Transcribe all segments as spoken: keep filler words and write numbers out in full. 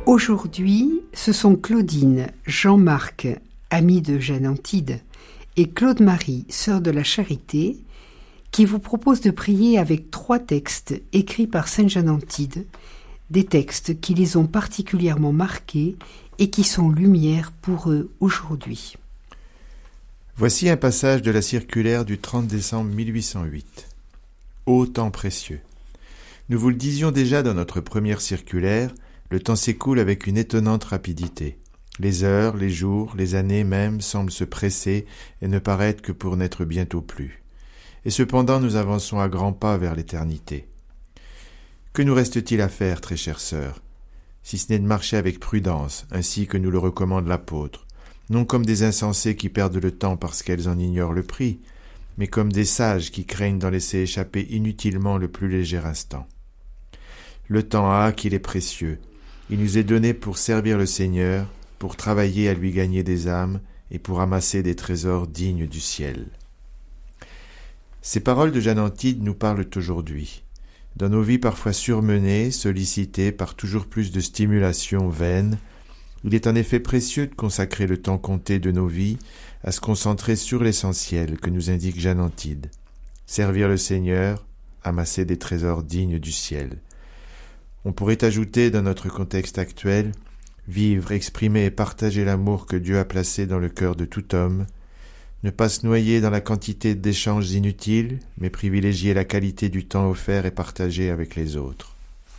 Aujourd'hui, ce sont Claudine, Jean-Marc, ami de Jeanne Antide, et Claude-Marie, sœur de la Charité, qui vous proposent de prier avec trois textes écrits par Sainte Jeanne Antide, des textes qui les ont particulièrement marqués et qui sont lumière pour eux aujourd'hui. Voici un passage de la circulaire du trente décembre mille huit cent huit. Ô temps précieux! Nous vous le disions déjà dans notre première circulaire, le temps s'écoule avec une étonnante rapidité. Les heures, les jours, les années même semblent se presser et ne paraître que pour n'être bientôt plus. Et cependant nous avançons à grands pas vers l'éternité. Que nous reste-t-il à faire, très chères sœurs, si ce n'est de marcher avec prudence, ainsi que nous le recommande l'apôtre, non comme des insensés qui perdent le temps parce qu'elles en ignorent le prix, mais comme des sages qui craignent d'en laisser échapper inutilement le plus léger instant. Le temps a qu'il est précieux. Il nous est donné pour servir le Seigneur, pour travailler à lui gagner des âmes et pour amasser des trésors dignes du ciel. Ces paroles de Jeanne Antide nous parlent aujourd'hui. Dans nos vies parfois surmenées, sollicitées par toujours plus de stimulations vaines, il est en effet précieux de consacrer le temps compté de nos vies à se concentrer sur l'essentiel que nous indique Jeanne Antide. Servir le Seigneur, amasser des trésors dignes du ciel. On pourrait ajouter dans notre contexte actuel, vivre, exprimer et partager l'amour que Dieu a placé dans le cœur de tout homme, ne pas se noyer dans la quantité d'échanges inutiles, mais privilégier la qualité du temps offert et partagé avec les autres.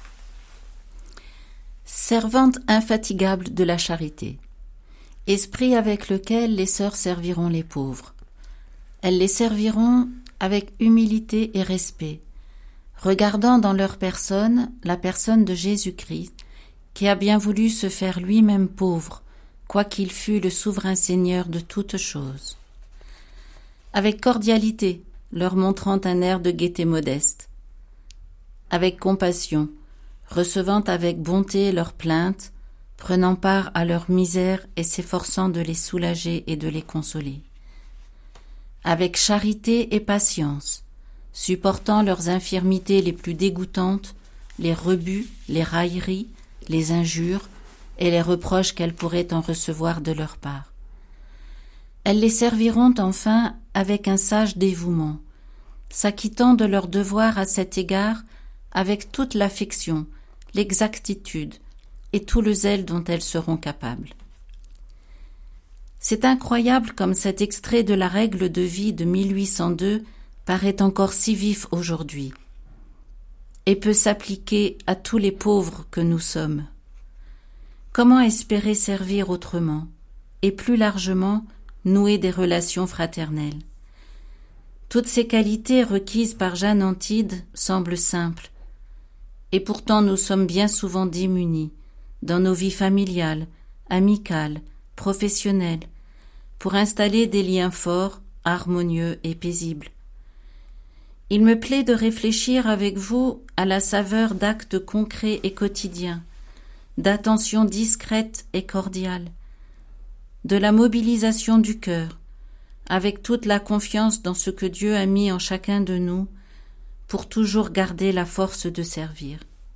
Servante infatigable de la charité, esprit avec lequel les sœurs serviront les pauvres. Elles les serviront avec humilité et respect, regardant dans leur personne la personne de Jésus-Christ, qui a bien voulu se faire lui-même pauvre, quoiqu'il fût le souverain Seigneur de toutes choses. Avec cordialité, leur montrant un air de gaieté modeste. Avec compassion, recevant avec bonté leurs plaintes, prenant part à leur misère et s'efforçant de les soulager et de les consoler. Avec charité et patience, supportant leurs infirmités les plus dégoûtantes, les rebuts, les railleries, les injures et les reproches qu'elles pourraient en recevoir de leur part. Elles les serviront enfin avec un sage dévouement, s'acquittant de leur devoir à cet égard avec toute l'affection, l'exactitude et tout le zèle dont elles seront capables. C'est incroyable comme cet extrait de la règle de vie de mille huit cent deux paraît encore si vif aujourd'hui et peut s'appliquer à tous les pauvres que nous sommes. Comment espérer servir autrement et plus largement nouer des relations fraternelles? Toutes ces qualités requises par Jeanne Antide semblent simples, et pourtant nous sommes bien souvent démunis dans nos vies familiales, amicales, professionnelles, pour installer des liens forts, harmonieux et paisibles. Il me plaît de réfléchir avec vous à la saveur d'actes concrets et quotidiens, d'attention discrète et cordiale, de la mobilisation du cœur, avec toute la confiance dans ce que Dieu a mis en chacun de nous, pour toujours garder la force de servir.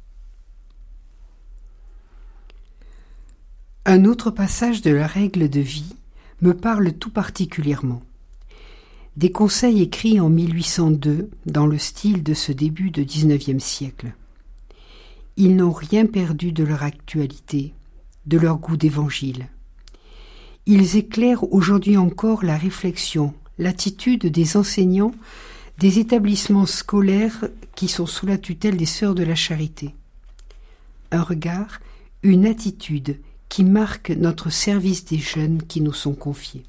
Un autre passage de la règle de vie me parle tout particulièrement. Des conseils écrits en mille huit cent deux dans le style de ce début de dix-neuvième siècle. Ils n'ont rien perdu de leur actualité, de leur goût d'évangile. Ils éclairent aujourd'hui encore la réflexion, l'attitude des enseignants des établissements scolaires qui sont sous la tutelle des Sœurs de la Charité. Un regard, une attitude qui marque notre service des jeunes qui nous sont confiés.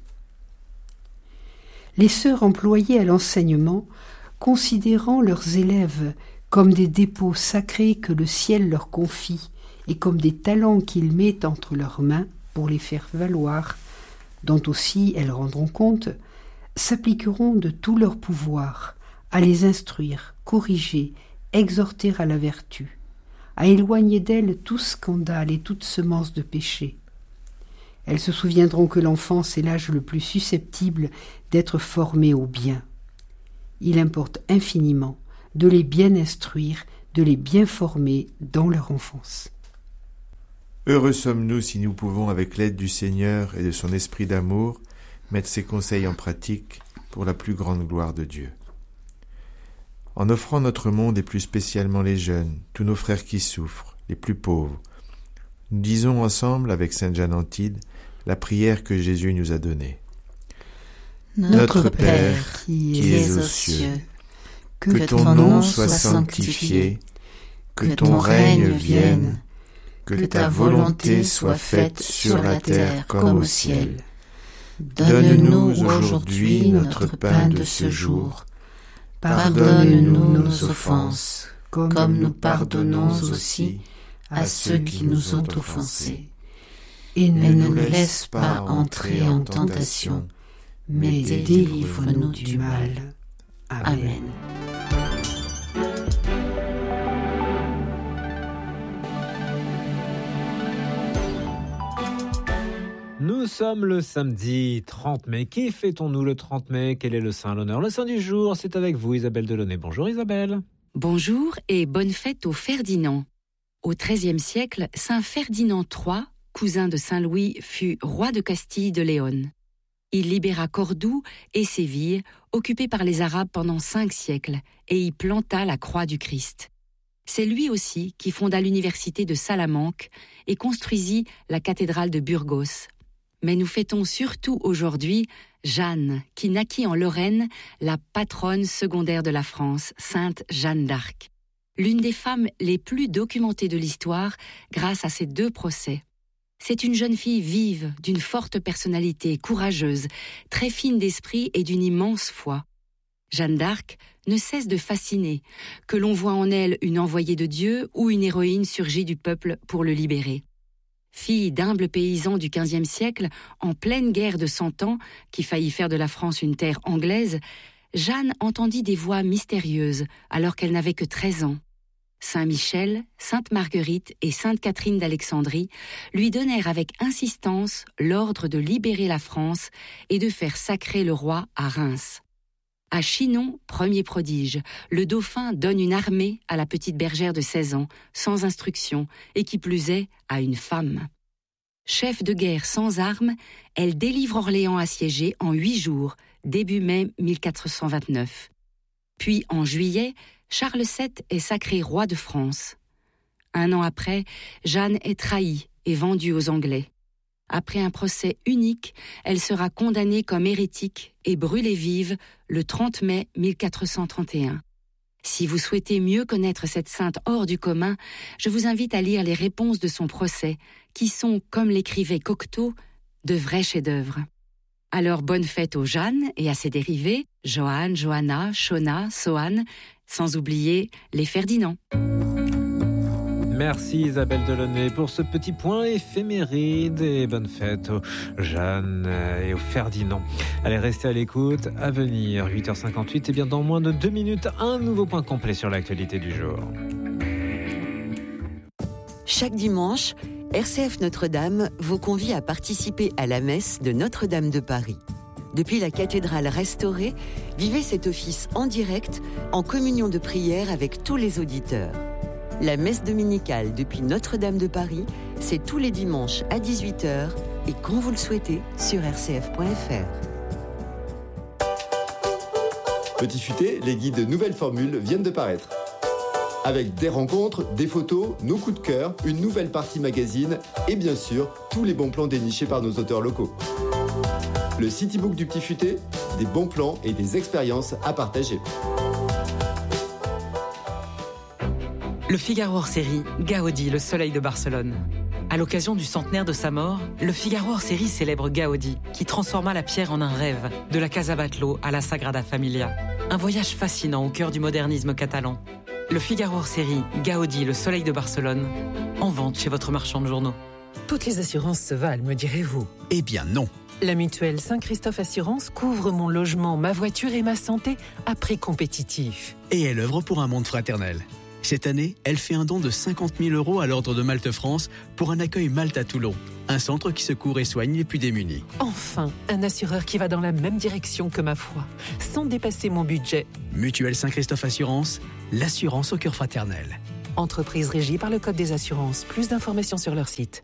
Les sœurs employées à l'enseignement, considérant leurs élèves comme des dépôts sacrés que le ciel leur confie et comme des talents qu'il met entre leurs mains pour les faire valoir, dont aussi elles rendront compte, s'appliqueront de tout leur pouvoir à les instruire, corriger, exhorter à la vertu, à éloigner d'elles tout scandale et toute semence de péché. Elles se souviendront que l'enfance est l'âge le plus susceptible d'être formé au bien. Il importe infiniment de les bien instruire, de les bien former dans leur enfance. Heureux sommes-nous si nous pouvons, avec l'aide du Seigneur et de son esprit d'amour, mettre ses conseils en pratique pour la plus grande gloire de Dieu. En offrant notre monde et plus spécialement les jeunes, tous nos frères qui souffrent, les plus pauvres, nous disons ensemble avec Sainte Jeanne Antide la prière que Jésus nous a donnée. Notre Père qui es aux cieux, que ton nom soit sanctifié, que ton règne vienne, que ta volonté soit faite sur la terre comme au ciel. Donne-nous aujourd'hui notre pain de ce jour. Pardonne-nous nos offenses, comme nous pardonnons aussi à ceux qui nous ont offensés. Et ne nous laisse pas entrer en tentation, mais délivre-nous du mal. Amen. Nous sommes le samedi trente mai. Qui fêtons-nous le trente mai? Quel est le saint, l'honneur, le saint du jour? C'est avec vous, Isabelle Delaunay. Bonjour Isabelle. Bonjour et bonne fête au Ferdinand. Au treizième siècle, saint Ferdinand trois, cousin de saint Louis, fut roi de Castille de Léon. Il libéra Cordoue et Séville, occupées par les Arabes pendant cinq siècles, et y planta la croix du Christ. C'est lui aussi qui fonda l'université de Salamanque et construisit la cathédrale de Burgos. Mais nous fêtons surtout aujourd'hui Jeanne, qui naquit en Lorraine, la patronne secondaire de la France, sainte Jeanne d'Arc. L'une des femmes les plus documentées de l'histoire grâce à ses deux procès. C'est une jeune fille vive, d'une forte personnalité, courageuse, très fine d'esprit et d'une immense foi. Jeanne d'Arc ne cesse de fasciner, que l'on voit en elle une envoyée de Dieu ou une héroïne surgie du peuple pour le libérer. Fille d'humbles paysans du quinzième siècle, en pleine guerre de Cent Ans, qui faillit faire de la France une terre anglaise, Jeanne entendit des voix mystérieuses alors qu'elle n'avait que treize ans. Saint Michel, Sainte Marguerite et Sainte Catherine d'Alexandrie lui donnèrent avec insistance l'ordre de libérer la France et de faire sacrer le roi à Reims. À Chinon, premier prodige, le dauphin donne une armée à la petite bergère de seize ans, sans instruction, et qui plus est, à une femme. Chef de guerre sans armes, elle délivre Orléans assiégé en huit jours, début mai mille quatre cent vingt-neuf. Puis, en juillet, Charles sept est sacré roi de France. Un an après, Jeanne est trahie et vendue aux Anglais. Après un procès unique, elle sera condamnée comme hérétique et brûlée vive le trente mai mille quatre cent trente et un. Si vous souhaitez mieux connaître cette sainte hors du commun, je vous invite à lire les réponses de son procès, qui sont, comme l'écrivait Cocteau, de vrais chefs-d'œuvre. Alors bonne fête aux Jeanne et à ses dérivés, Joanne, Johanna, Shona, Soanne, sans oublier les Ferdinand. Merci Isabelle Delaunay pour ce petit point éphéméride et bonne fête aux Jeanne et aux Ferdinand. Allez, restez à l'écoute. À venir, huit heures cinquante-huit, et bien dans moins de deux minutes, un nouveau point complet sur l'actualité du jour. Chaque dimanche, R C F Notre-Dame vous convie à participer à la messe de Notre-Dame de Paris. Depuis la cathédrale restaurée, vivez cet office en direct, en communion de prière avec tous les auditeurs. La messe dominicale depuis Notre-Dame de Paris, c'est tous les dimanches à dix-huit heures et quand vous le souhaitez sur r c f point f r. Petit Futé, les guides Nouvelles Formules viennent de paraître. Avec des rencontres, des photos, nos coups de cœur, une nouvelle partie magazine et bien sûr, tous les bons plans dénichés par nos auteurs locaux. Le Citybook du Petit Futé, des bons plans et des expériences à partager. Le Figaro hors-série, Gaudi, le soleil de Barcelone. À l'occasion du centenaire de sa mort, le Figaro hors-série célèbre Gaudi, qui transforma la pierre en un rêve, de la Casa Batlló à la Sagrada Familia. Un voyage fascinant au cœur du modernisme catalan. Le Figaro hors-série, Gaudi, le soleil de Barcelone, en vente chez votre marchand de journaux. Toutes les assurances se valent, me direz-vous? Eh bien non. La mutuelle Saint-Christophe Assurance couvre mon logement, ma voiture et ma santé à prix compétitif. Et elle œuvre pour un monde fraternel. Cette année, elle fait un don de cinquante mille euros à l'Ordre de Malte France pour un accueil Malte à Toulon, un centre qui secourt et soigne les plus démunis. Enfin, un assureur qui va dans la même direction que ma foi, sans dépasser mon budget. Mutuelle Saint-Christophe Assurance, l'assurance au cœur fraternel. entreprise régie par le Code des assurances. Plus d'informations sur leur site.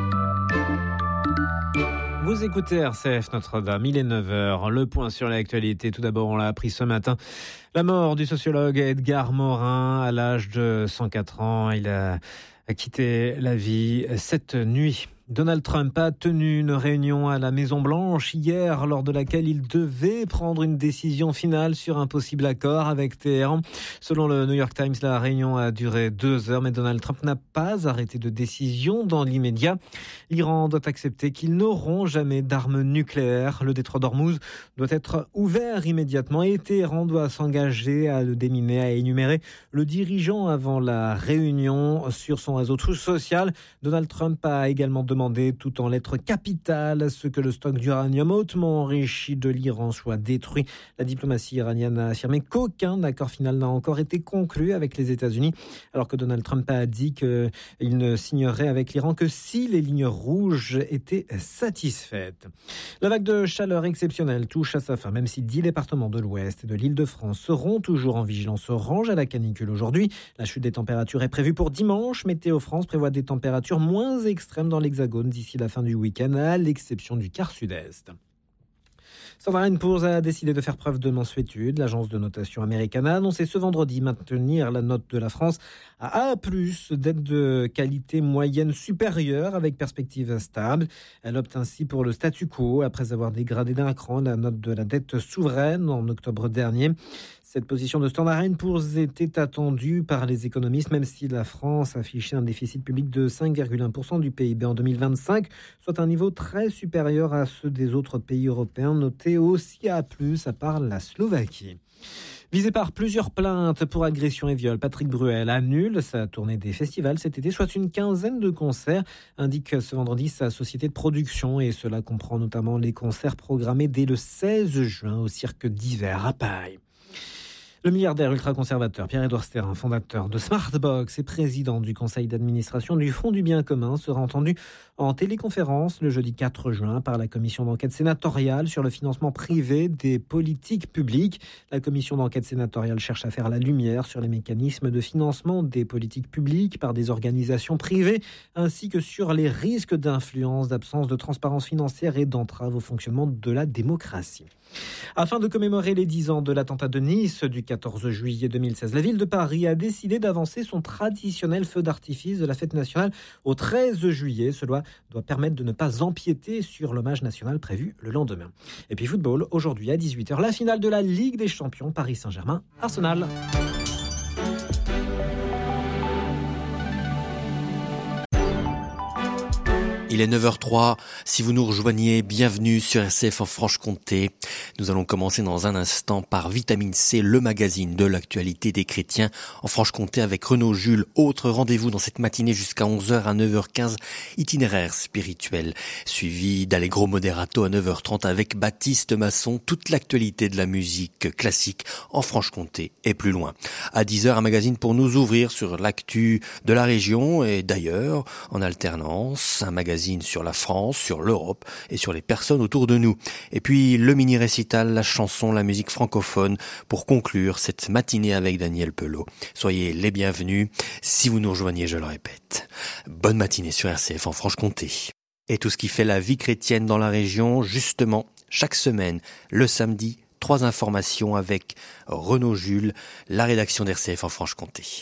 Vous écoutez R C F Notre-Dame, il est neuf heures. Le point sur l'actualité. Tout d'abord, on l'a appris ce matin. La mort du sociologue Edgar Morin à l'âge de cent quatre ans. Il a quitté la vie cette nuit. Donald Trump a tenu une réunion à la Maison-Blanche hier, lors de laquelle il devait prendre une décision finale sur un possible accord avec Téhéran. Selon le New York Times, la réunion a duré deux heures, mais Donald Trump n'a pas arrêté de décision dans l'immédiat. L'Iran doit accepter qu'ils n'auront jamais d'armes nucléaires. Le détroit d'Ormuz doit être ouvert immédiatement et Téhéran doit s'engager à le déminer, à énumérer le dirigeant avant la réunion sur son réseau social. Donald Trump a également demandé demandé tout en lettres capitales à ce que le stock d'uranium hautement enrichi de l'Iran soit détruit. La diplomatie iranienne a affirmé qu'aucun accord final n'a encore été conclu avec les États-Unis, alors que Donald Trump a dit qu'il ne signerait avec l'Iran que si les lignes rouges étaient satisfaites. La vague de chaleur exceptionnelle touche à sa fin, même si dix départements de l'Ouest et de l'Île-de-France seront toujours en vigilance orange à la canicule aujourd'hui. La chute des températures est prévue pour dimanche. Météo France prévoit des températures moins extrêmes dans l'Hexagone d'ici la fin du week-end, à l'exception du quart sud-est. Standard and Poor's a décidé de faire preuve de mansuétude. L'agence de notation américaine a annoncé ce vendredi maintenir la note de la France à A plus, dette de qualité moyenne supérieure avec perspective stable. Elle opte ainsi pour le statu quo après avoir dégradé d'un cran la note de la dette souveraine en octobre dernier. Cette position de Standard and Poor's était attendue par les économistes, même si la France affichait un déficit public de cinq virgule un pour cent du P I B en deux mille vingt-cinq, soit un niveau très supérieur à ceux des autres pays européens, notés aussi à plus, à part la Slovaquie. Visé par plusieurs plaintes pour agression et viol, Patrick Bruel annule sa tournée des festivals cet été, soit une quinzaine de concerts, indique ce vendredi sa société de production, et cela comprend notamment les concerts programmés dès le seize juin au Cirque d'hiver à Paille. Le milliardaire ultra-conservateur Pierre-Édouard Sterrin, fondateur de Smartbox et président du conseil d'administration du Fonds du bien commun, sera entendu en téléconférence le jeudi quatre juin par la commission d'enquête sénatoriale sur le financement privé des politiques publiques. La commission d'enquête sénatoriale cherche à faire la lumière sur les mécanismes de financement des politiques publiques par des organisations privées, ainsi que sur les risques d'influence, d'absence de transparence financière et d'entrave au fonctionnement de la démocratie. Afin de commémorer les dix ans de l'attentat de Nice du quatorze juillet deux mille seize, la ville de Paris a décidé d'avancer son traditionnel feu d'artifice de la fête nationale au treize juillet. Cela doit permettre de ne pas empiéter sur l'hommage national prévu le lendemain. Et puis football, aujourd'hui à dix-huit heures, la finale de la Ligue des Champions, Paris Saint-Germain-Arsenal. Il est neuf heures trois, si vous nous rejoignez, bienvenue sur R C F en Franche-Comté. Nous allons commencer dans un instant par Vitamine C, le magazine de l'actualité des chrétiens en Franche-Comté avec Renaud Jules. Autre rendez-vous dans cette matinée jusqu'à onze heures à neuf heures quinze, itinéraire spirituel, suivi d'Allegro Moderato à neuf heures trente avec Baptiste Masson, toute l'actualité de la musique classique en Franche-Comté et plus loin. À dix heures, un magazine pour nous ouvrir sur l'actu de la région et d'ailleurs, en alternance, un magazine sur la France, sur l'Europe et sur les personnes autour de nous. Et puis le mini-récital, la chanson, la musique francophone pour conclure cette matinée avec Daniel Pelot. Soyez les bienvenus si vous nous rejoignez, je le répète. Bonne matinée sur R C F en Franche-Comté. Et tout ce qui fait la vie chrétienne dans la région, justement, chaque semaine, le samedi, trois informations avec Renaud Jules, la rédaction d'R C F en Franche-Comté.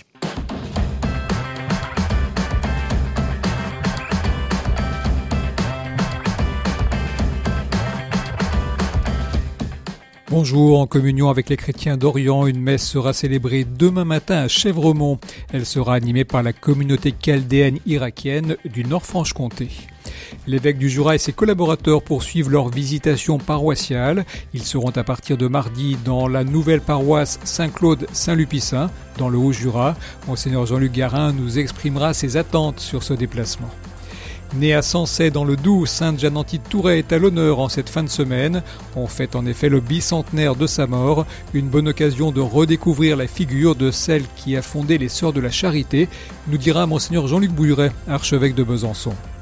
Bonjour, en communion avec les chrétiens d'Orient, une messe sera célébrée demain matin à Chèvremont. Elle sera animée par la communauté chaldéenne irakienne du Nord-Franche-Comté. L'évêque du Jura et ses collaborateurs poursuivent leur visitation paroissiale. Ils seront à partir de mardi dans la nouvelle paroisse Saint-Claude-Saint-Lupicin, dans le Haut-Jura. Monseigneur Jean-Luc Garin nous exprimera ses attentes sur ce déplacement. Née à Sancey dans le Doubs, Sainte Jeanne-Antide Touret est à l'honneur en cette fin de semaine. On fête en effet le bicentenaire de sa mort, une bonne occasion de redécouvrir la figure de celle qui a fondé les Sœurs de la Charité, nous dira Monseigneur Jean-Luc Bouilleret, archevêque de Besançon.